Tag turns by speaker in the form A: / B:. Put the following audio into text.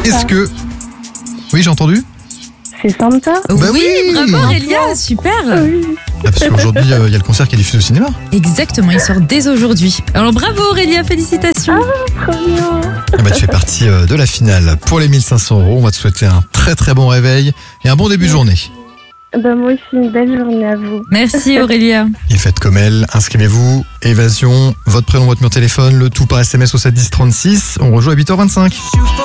A: Est-ce que... Oui, j'ai entendu.
B: C'est Santa?
A: Bah
C: oui,
A: oui.
C: bravo Aurélia, super.
B: Oui.
A: Ah, parce qu'aujourd'hui, il y a le concert qui est diffusé au cinéma.
C: Exactement, il sort dès aujourd'hui. Alors bravo Aurélia, félicitations.
B: Trop bien.
A: Ah bah, tu fais partie de la finale. Pour les 1500 €, on va te souhaiter un très très bon réveil et un bon début de journée.
B: Bah, moi aussi, une belle journée à vous.
C: Merci Aurélia.
A: Et faites comme elle, inscrivez-vous, Évasion, votre prénom, votre numéro de téléphone, le tout par SMS au 7 10 36. On rejoue à 8h25.